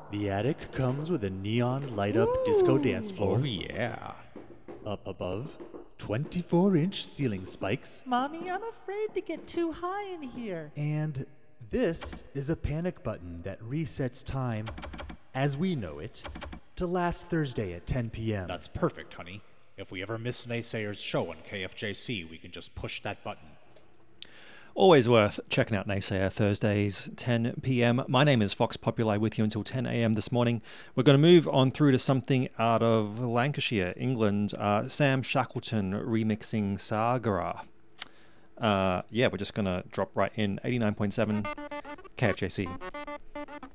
The attic comes with a neon light-up disco dance floor. Oh, yeah. Up above, 24-inch ceiling spikes. Mommy, I'm afraid to get too high in here. And this is a panic button that resets time, as we know it, to last Thursday at 10 p.m. That's perfect, honey. If we ever miss Naysayer's show on KFJC, we can just push that button. Always worth checking out Naysayer Thursdays, 10 p.m. My name is Fox Populi with you until 10 a.m. this morning. We're going to move on through to something out of Lancashire, England. Sam Shackleton remixing Sagara. We're just going to drop right in 89.7 KFJC.